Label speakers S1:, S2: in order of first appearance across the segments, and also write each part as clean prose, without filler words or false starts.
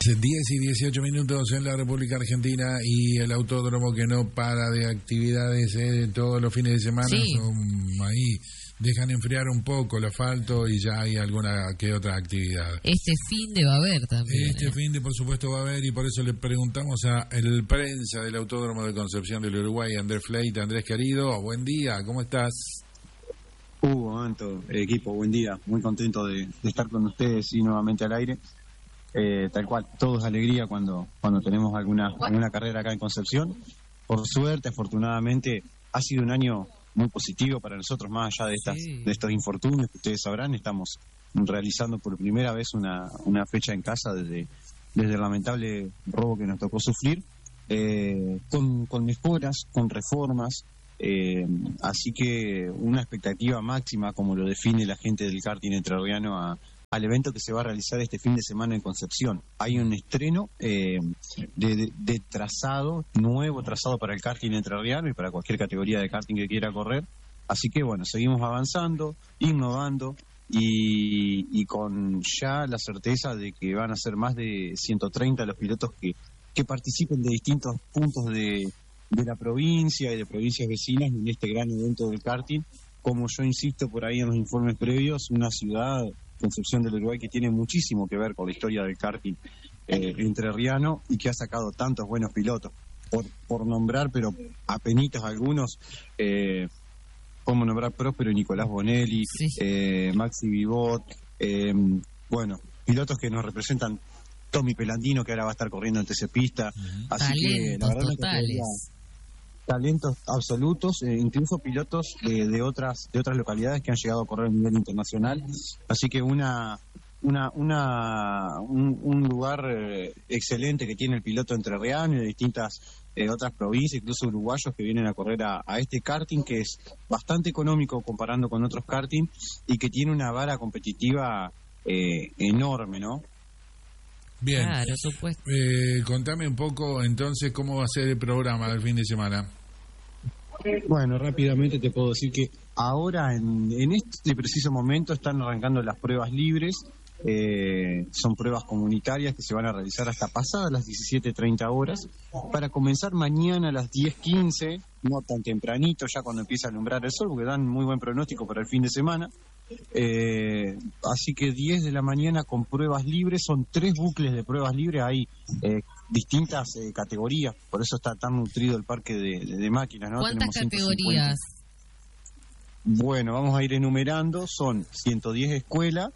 S1: 10 y 18 minutos en la República Argentina y el autódromo que no para de actividades todos los fines de semana.
S2: Sí.
S1: Ahí dejan enfriar un poco el asfalto y ya hay alguna que otra actividad.
S2: Este fin de va a haber también.
S1: Este fin de por supuesto va a haber, y por eso le preguntamos a el prensa del Autódromo de Concepción del Uruguay, Andrés Fleita. Andrés querido, buen día, ¿cómo estás?
S3: Anto, equipo, buen día. Muy contento de estar con ustedes y nuevamente al aire. Tal cual, todo es alegría cuando tenemos alguna carrera acá en Concepción. Por suerte, afortunadamente, ha sido un año muy positivo para nosotros, más allá de estos infortunios que ustedes sabrán. Estamos realizando por primera vez una fecha en casa desde el lamentable robo que nos tocó sufrir, con mejoras, con reformas. Así que una expectativa máxima, como lo define la gente del karting entrerriano, al evento que se va a realizar este fin de semana en Concepción. Hay un estreno de trazado, nuevo trazado para el karting entrerriano y para cualquier categoría de karting que quiera correr. Así que bueno, seguimos avanzando, innovando y con ya la certeza de que van a ser más de 130 los pilotos que participen de distintos puntos de la provincia y de provincias vecinas en este gran evento del karting. Como yo insisto por ahí en los informes previos, una ciudad, Concepción del Uruguay, que tiene muchísimo que ver con la historia del karting entrerriano y que ha sacado tantos buenos pilotos. Por nombrar, pero apenitas algunos, como nombrar Próspero y Nicolás Bonelli,
S2: Sí.
S3: Maxi Vivot, bueno, pilotos que nos representan. Tommy Pelandino, que ahora va a estar corriendo en TC Pista. Así que la verdad
S2: totales.
S3: Talentos absolutos, incluso pilotos de otras localidades que han llegado a correr a nivel internacional. Así que un lugar excelente que tiene el piloto entrerriano y de distintas otras provincias, incluso uruguayos que vienen a correr a este karting, que es bastante económico comparando con otros karting y que tiene una vara competitiva enorme, ¿no?
S1: Bien.
S2: Claro, supuesto.
S1: Contame un poco entonces cómo va a ser el programa del fin de semana.
S3: Bueno, rápidamente te puedo decir que ahora, en este preciso momento, están arrancando las pruebas libres. Son pruebas comunitarias que se van a realizar hasta pasadas las 17:30 horas, para comenzar mañana a las 10:15, no tan tempranito, ya cuando empieza a alumbrar el sol, porque dan muy buen pronóstico para el fin de semana. Así que 10 de la mañana con pruebas libres. Son 3 bucles de pruebas libres. Hay distintas categorías, por eso está tan nutrido el parque de máquinas, ¿no?
S2: ¿Cuántas
S3: Tenemos
S2: categorías?
S3: 150. Bueno, vamos a ir enumerando. Son 110 escuela,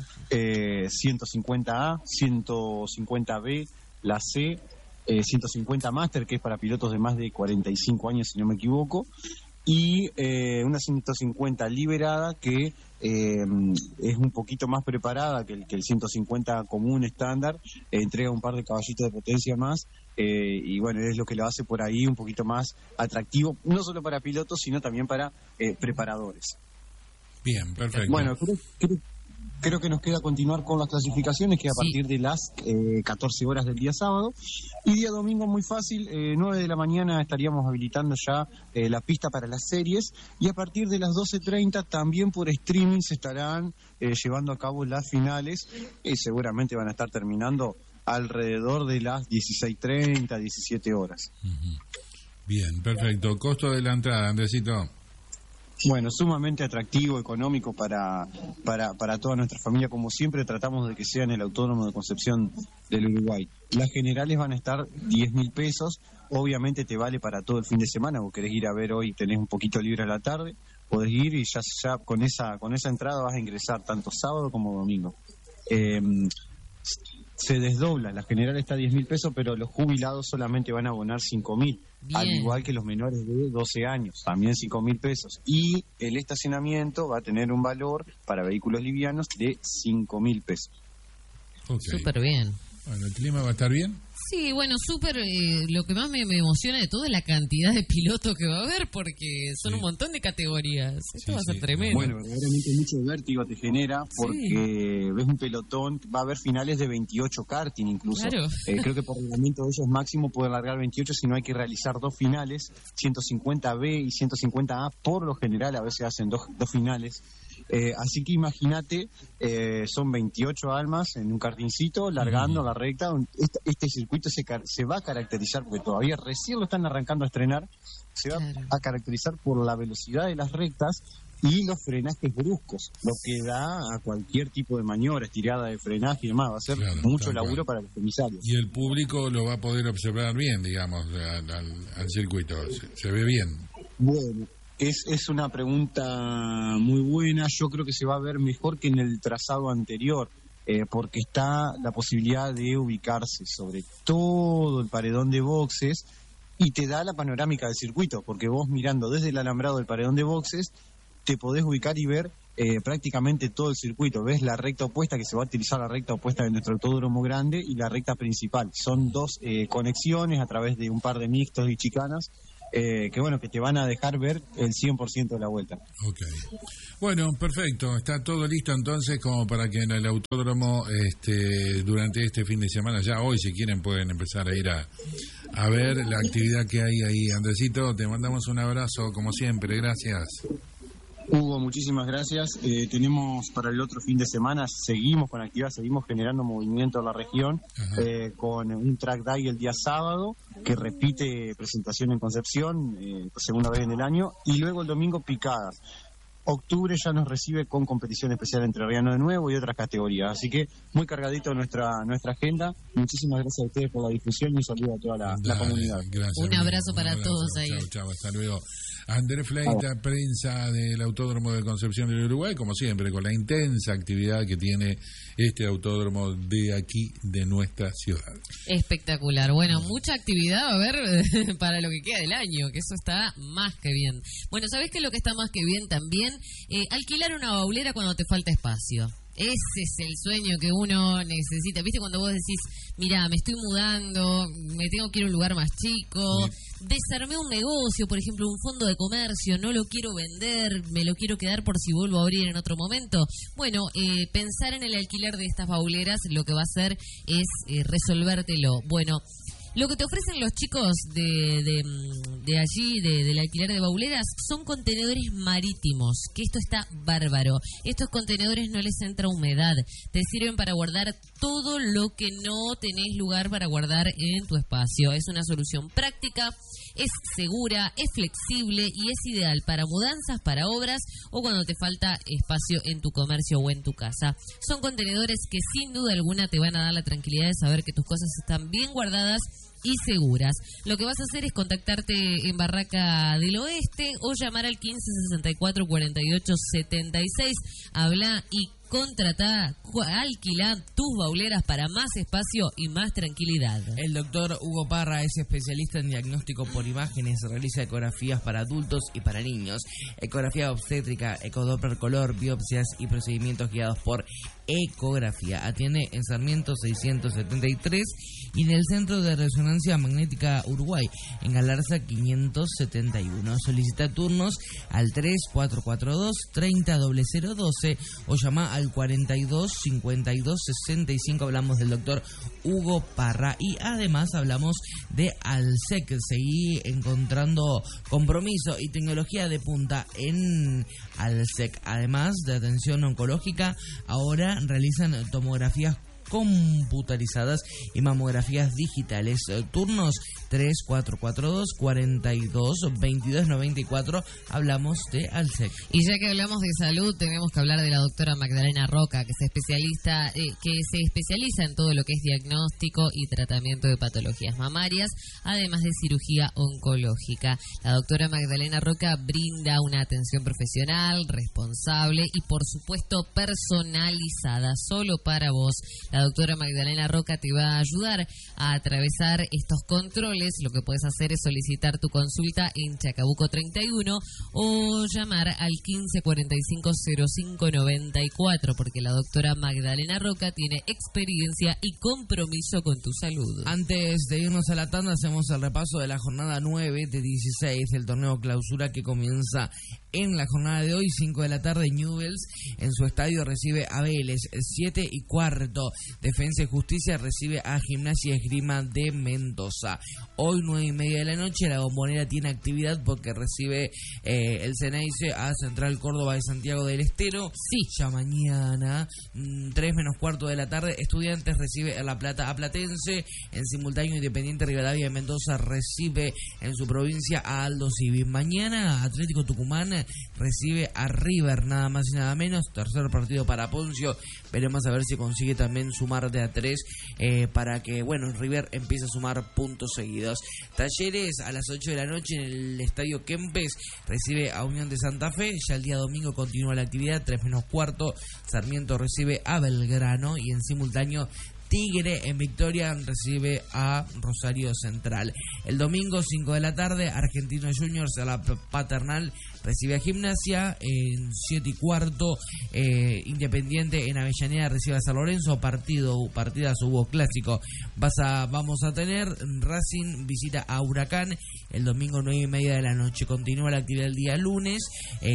S3: 150A, 150B, la C, 150 máster, que es para pilotos de más de 45 años, si no me equivoco, y una 150 liberada, que es un poquito más preparada que el 150 común estándar, entrega un par de caballitos de potencia más, y bueno, es lo que lo hace por ahí un poquito más atractivo, no solo para pilotos, sino también para preparadores.
S1: Bien, perfecto.
S3: Bueno, creo que nos queda continuar con las clasificaciones, que a partir de las 14 horas del día sábado. Y día domingo muy fácil, 9 de la mañana estaríamos habilitando ya la pista para las series, y a partir de las 12:30 también por streaming se estarán llevando a cabo las finales, y seguramente van a estar terminando alrededor de las 16:30, 17 horas.
S1: Bien, perfecto. ¿Costo de la entrada, Andresito?
S3: Bueno, sumamente atractivo, económico para toda nuestra familia. Como siempre, tratamos de que sea en el Autódromo de Concepción del Uruguay. Las generales van a estar 10.000 pesos. Obviamente te vale para todo el fin de semana. Vos querés ir a ver hoy, tenés un poquito libre a la tarde, podés ir y ya con esa entrada vas a ingresar tanto sábado como domingo. Se desdobla, la general está a 10.000 pesos, pero los jubilados solamente van a abonar 5.000, al igual que los menores de 12 años, también 5.000 pesos. Y el estacionamiento va a tener un valor para vehículos livianos de 5.000 pesos.
S1: Okay.
S2: Súper bien.
S1: Bueno, ¿el clima va a estar bien?
S2: Sí, bueno, súper. Lo que más me emociona de todo es la cantidad de pilotos que va a haber, porque son un montón de categorías. Esto va a ser tremendo.
S3: Bueno, verdaderamente mucho vértigo te genera, porque ves un pelotón, va a haber finales de 28 karting incluso.
S2: Claro.
S3: Creo que por reglamento de ellos máximo pueden largar 28, si no hay que realizar 2 finales, 150B y 150A por lo general, a veces hacen dos finales. Así que imagínate, son 28 almas en un kartingcito, largando la recta. Este circuito se va a caracterizar, porque todavía recién lo están arrancando a estrenar, se va a caracterizar por la velocidad de las rectas y los frenajes bruscos, lo que da a cualquier tipo de maniobra, estirada de frenaje y demás. Va a ser mucho laburo para los comisarios.
S1: Y el público lo va a poder observar bien, digamos, al circuito. Se ve bien.
S3: Bueno, es una pregunta muy buena. Yo creo que se va a ver mejor que en el trazado anterior, porque está la posibilidad de ubicarse sobre todo el paredón de boxes y te da la panorámica del circuito, porque vos mirando desde el alambrado del paredón de boxes te podés ubicar y ver prácticamente todo el circuito. Ves la recta opuesta, que se va a utilizar la recta opuesta de nuestro autódromo grande, y la recta principal. Son dos conexiones a través de un par de mixtos y chicanas que te van a dejar ver el 100% de la vuelta.
S1: Ok. Bueno, perfecto. Está todo listo entonces como para que en el autódromo durante este fin de semana, ya hoy si quieren pueden empezar a ir a ver la actividad que hay ahí. Andresito, te mandamos un abrazo como siempre. Gracias.
S3: Hugo, muchísimas gracias. Tenemos para el otro fin de semana, seguimos con actividad, seguimos generando movimiento en la región, con un track day el día sábado, que repite presentación en Concepción, por segunda vez en el año, y luego el domingo picadas. Octubre ya nos recibe con competición especial entrerriano de nuevo y otras categorías, así que muy cargadito nuestra agenda. Muchísimas gracias a ustedes por la difusión y un saludo a toda la comunidad.
S1: Gracias,
S2: un abrazo para todos ahí.
S1: Chao, hasta luego. Andrés Fleita, prensa del Autódromo de Concepción del Uruguay, como siempre, con la intensa actividad que tiene este autódromo de aquí, de nuestra ciudad.
S2: Espectacular. Bueno, mucha actividad va a haber para lo que queda del año, que eso está más que bien. Bueno, ¿sabés qué es lo que está más que bien también? Alquilar una baulera cuando te falta espacio. Ese es el sueño que uno necesita. ¿Viste cuando vos decís, mira, me estoy mudando, me tengo que ir a un lugar más chico, desarmé un negocio, por ejemplo, un fondo de comercio, no lo quiero vender, me lo quiero quedar por si vuelvo a abrir en otro momento? Bueno, pensar en el alquiler de estas bauleras lo que va a hacer es resolvértelo. Bueno, lo que te ofrecen los chicos de allí, del alquiler de bauleras, son contenedores marítimos, que esto está bárbaro. Estos contenedores no les entra humedad, te sirven para guardar todo lo que no tenés lugar para guardar en tu espacio. Es una solución práctica, es segura, es flexible y es ideal para mudanzas, para obras o cuando te falta espacio en tu comercio o en tu casa. Son contenedores que sin duda alguna te van a dar la tranquilidad de saber que tus cosas están bien guardadas y seguras. Lo que vas a hacer es contactarte en Barraca del Oeste o llamar al 15 64 48 76. Habla y contratá, alquilá tus bauleras para más espacio y más tranquilidad.
S4: El doctor Hugo Parra es especialista en diagnóstico por imágenes, realiza ecografías para adultos y para niños, ecografía obstétrica, ecodoppler color, biopsias y procedimientos guiados por ecografía. Atiende en Sarmiento 673 y en el Centro de Resonancia Magnética Uruguay, en Galarza 571. Solicita turnos al 3442 300012 o llama al 42 52 65. Hablamos del doctor Hugo Parra y además hablamos de Alsec. Seguí encontrando compromiso y tecnología de punta en Alsec. Además de atención oncológica, ahora realizan tomografías computarizadas y mamografías digitales. Turnos 3442 42 22 94. Hablamos de Alsec.
S2: Y ya que hablamos de salud, tenemos que hablar de la doctora Magdalena Roca, que se especializa en todo lo que es diagnóstico y tratamiento de patologías mamarias, además de cirugía oncológica. La doctora Magdalena Roca brinda una atención profesional, responsable y por supuesto personalizada, solo para vos. La doctora Magdalena Roca te va a ayudar a atravesar estos controles. Lo que puedes hacer es solicitar tu consulta en Chacabuco 31 o llamar al 1545-0594, porque la doctora Magdalena Roca tiene experiencia y compromiso con tu salud.
S4: Antes de irnos a la tanda, hacemos el repaso de la jornada 9 de 16 del torneo clausura que comienza En la jornada de hoy, 5 de la tarde, Newell's en su estadio recibe a Vélez. 7:15, Defensa y Justicia recibe a Gimnasia y Esgrima de Mendoza. Hoy, 9:30 de la noche, la Bombonera tiene actividad porque recibe el Ceneice a Central Córdoba de Santiago del Estero.
S2: Sí.
S4: Ya mañana, 3:15 de la tarde, Estudiantes recibe a La Plata a Platense. En simultáneo, Independiente Rivadavia de Mendoza recibe en su provincia a Aldo Civi. Mañana, Atlético Tucumán recibe a River, nada más y nada menos. Tercer partido para Poncio. Veremos a ver si consigue también sumar de a 3 para que, River empiece a sumar puntos seguidos. Talleres a las 8 de la noche en el Estadio Kempes recibe a Unión de Santa Fe. Ya el día domingo continúa la actividad, 3:15. Sarmiento recibe a Belgrano y en simultáneo Tigre en Victoria recibe a Rosario Central. El domingo, 5 de la tarde, Argentinos Juniors a la Paternal recibe a Gimnasia. En 7:15, Independiente en Avellaneda recibe a San Lorenzo. Partidazo, hubo clásico. Vamos a tener Racing visita a Huracán. El domingo, 9:30 de la noche. Continúa la actividad el día lunes.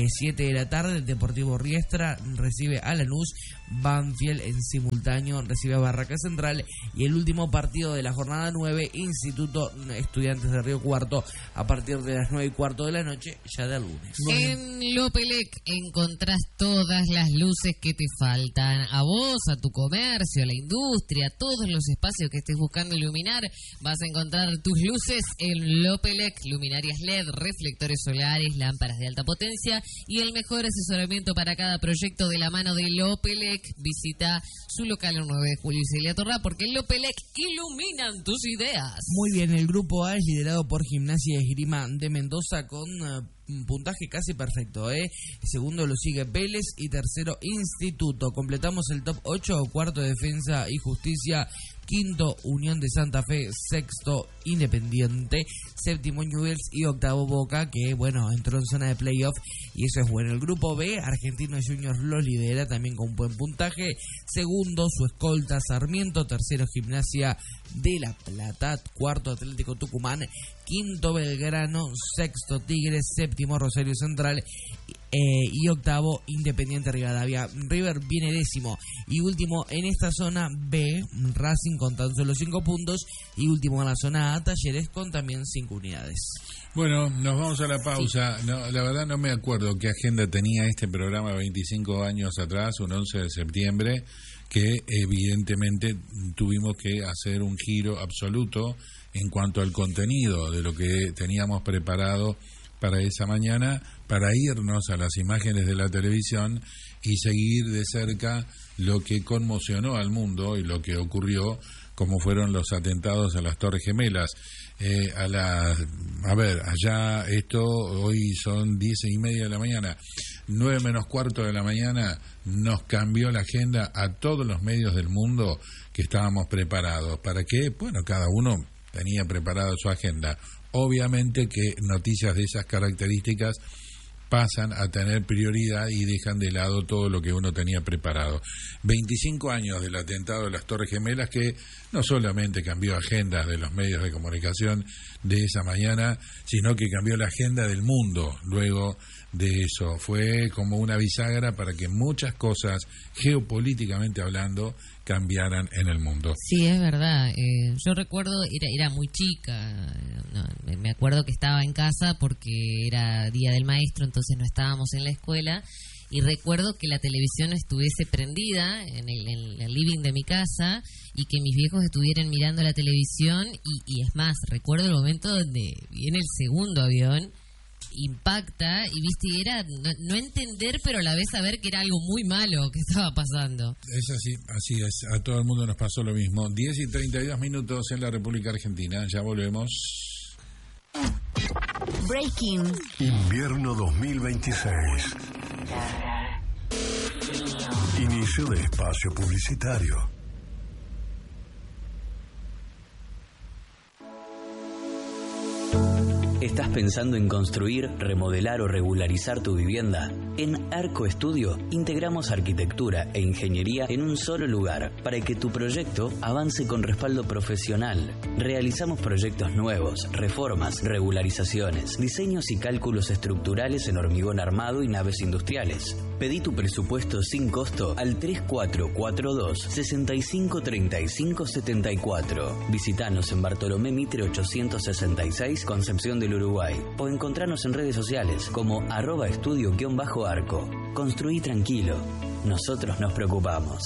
S4: 7 de la tarde, Deportivo Riestra recibe a Lanús. Banfield en simultáneo recibe a Barracas Central. Y el último partido de la jornada 9, Instituto Estudiantes de Río Cuarto, a partir de las 9:15 de la noche, ya de lunes.
S2: En Lopelec encontrás todas las luces que te faltan. A vos, a tu comercio, a la industria, todos los espacios que estés buscando iluminar, vas a encontrar tus luces en Lopelec. Luminarias LED, reflectores solares, lámparas de alta potencia y el mejor asesoramiento para cada proyecto de la mano de Lopelec. Visita su local el 9 de julio y Celia Torrá, porque en Lopelec iluminan tus ideas.
S4: Muy bien, el grupo A es liderado por Gimnasia y Esgrima de Mendoza con un puntaje casi perfecto, Segundo lo sigue Vélez y tercero Instituto. Completamos el top 8, cuarto Defensa y Justicia, quinto Unión de Santa Fe, sexto Independiente, séptimo Newell's y octavo Boca, que entró en zona de playoff y eso es bueno. El grupo B, Argentinos Juniors lo lidera también con buen puntaje. Segundo, su escolta Sarmiento, tercero Gimnasia de La Plata, cuarto Atlético Tucumán, quinto Belgrano, sexto Tigres, séptimo Rosario Central y octavo Independiente Rivadavia. River viene décimo y último en esta zona B, Racing con tan solo 5 puntos y último en la zona A, Talleres con también 5 unidades.
S1: Bueno, nos vamos a la pausa. No, la verdad no me acuerdo qué agenda tenía este programa 25 años atrás, un 11 de septiembre, que evidentemente tuvimos que hacer un giro absoluto en cuanto al contenido de lo que teníamos preparado para esa mañana, para irnos a las imágenes de la televisión y seguir de cerca lo que conmocionó al mundo y lo que ocurrió, como fueron los atentados a las Torres Gemelas. Allá hoy son 10:30 de la mañana, 9:15 de la mañana, nos cambió la agenda a todos los medios del mundo que estábamos preparados. ¿Para qué? Bueno, cada uno tenía preparada su agenda. Obviamente que noticias de esas características pasan a tener prioridad y dejan de lado todo lo que uno tenía preparado. 25 años del atentado de las Torres Gemelas, que no solamente cambió agendas de los medios de comunicación de esa mañana, sino que cambió la agenda del mundo. Luego de eso fue como una bisagra para que muchas cosas, geopolíticamente hablando, cambiaran en el mundo.
S2: Sí, es verdad. Yo recuerdo, era muy chica, me acuerdo que estaba en casa porque era Día del Maestro, entonces no estábamos en la escuela, y recuerdo que la televisión estuviese prendida en el living de mi casa y que mis viejos estuvieran mirando la televisión y es más, recuerdo el momento donde viene el segundo avión, impacta y era no entender, pero a la vez saber que era algo muy malo que estaba pasando.
S1: Es así es, a todo el mundo nos pasó lo mismo. 10:32 en la República Argentina, ya volvemos.
S5: Breaking.
S6: Invierno 2026. Inicio de espacio publicitario.
S7: ¿Estás pensando en construir, remodelar o regularizar tu vivienda?
S5: En Arco Estudio integramos arquitectura e ingeniería en un solo lugar para que tu proyecto avance con respaldo profesional. Realizamos proyectos nuevos, reformas, regularizaciones, diseños y cálculos estructurales en hormigón armado y naves industriales. Pedí tu presupuesto sin costo al 3442 653574. Visítanos en Bartolomé Mitre 866, Concepción del Uruguay, o encontranos en redes sociales como @estudio_arco. Construí tranquilo. Nosotros nos preocupamos.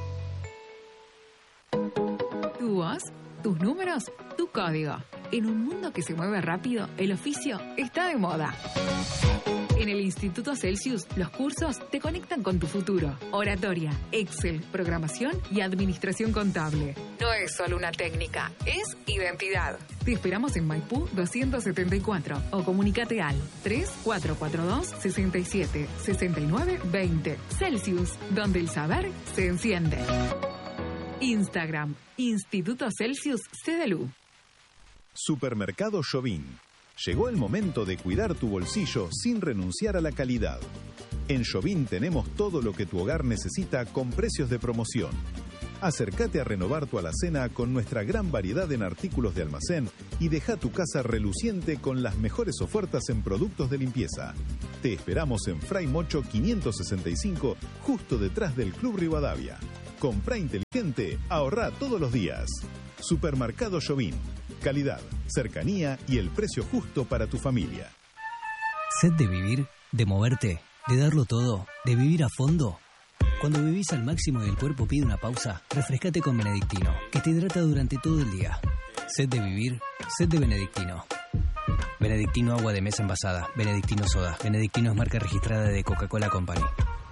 S7: Tu voz, tus números, tu código. En un mundo que se mueve rápido, el oficio está de moda. En el Instituto Celsius, los cursos te conectan con tu futuro. Oratoria, Excel, programación y administración contable. No es solo una técnica, es identidad. Te esperamos en Maipú 274 o comunícate al 3442 67 69 20. Celsius, donde el saber se enciende. Instagram, Instituto Celsius CDLU.
S8: Supermercado Jobim. Llegó el momento de cuidar tu bolsillo sin renunciar a la calidad. En Jobim tenemos todo lo que tu hogar necesita con precios de promoción. Acércate a renovar tu alacena con nuestra gran variedad en artículos de almacén y deja tu casa reluciente con las mejores ofertas en productos de limpieza. Te esperamos en Fray Mocho 565, justo detrás del Club Rivadavia. Comprá inteligente, ahorrá todos los días. Supermercado Jobim. Calidad, cercanía y el precio justo para tu familia.
S9: ¿Sed de vivir? ¿De moverte? ¿De darlo todo? ¿De vivir a fondo? Cuando vivís al máximo y el cuerpo pide una pausa, refrescate con Benedictino, que te hidrata durante todo el día. ¿Sed de vivir? Sed de Benedictino. Benedictino agua de mesa envasada. Benedictino soda. Benedictino es marca registrada de Coca-Cola Company.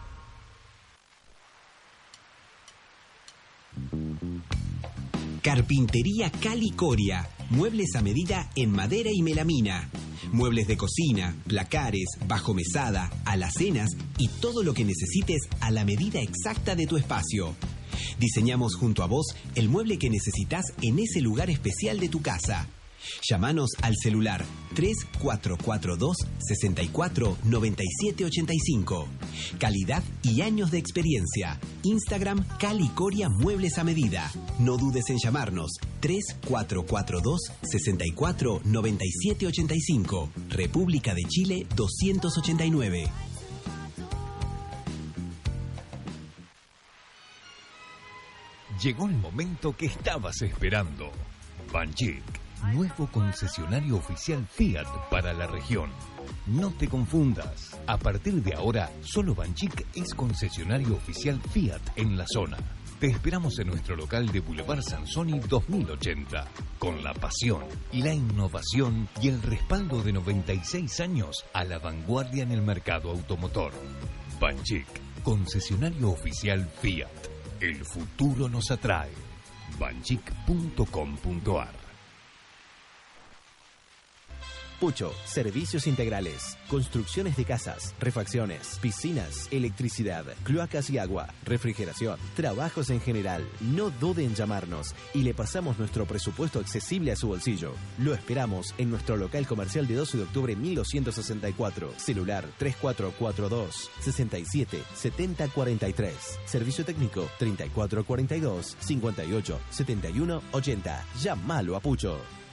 S10: Carpintería Cali Coria. Muebles a medida en madera y melamina. Muebles de cocina, placares, bajomesada, alacenas y todo lo que necesites a la medida exacta de tu espacio. Diseñamos junto a vos el mueble que necesitas en ese lugar especial de tu casa. Llámanos al celular 3442 64 97 85. Calidad y años de experiencia. Instagram Cali Coria Muebles a Medida. No dudes en llamarnos 3442 64 97 85. República de Chile 289.
S11: Llegó el momento que estabas esperando. Banchik, nuevo concesionario oficial Fiat para la región. No te confundas. A partir de ahora, solo Banchik es concesionario oficial Fiat en la zona. Te esperamos en nuestro local de Boulevard Sansoni 2080, con la pasión, la innovación y el respaldo de 96 años a la vanguardia en el mercado automotor. Banchik, concesionario oficial Fiat. El futuro nos atrae. banchik.com.ar.
S12: Pucho, servicios integrales, construcciones de casas, refacciones, piscinas, electricidad, cloacas y agua, refrigeración, trabajos en general. No dude en llamarnos y le pasamos nuestro presupuesto accesible a su bolsillo. Lo esperamos en nuestro local comercial de 12 de octubre 1264, celular 3442 67 70 43, servicio técnico 3442 58 71 80. Llámalo a Pucho.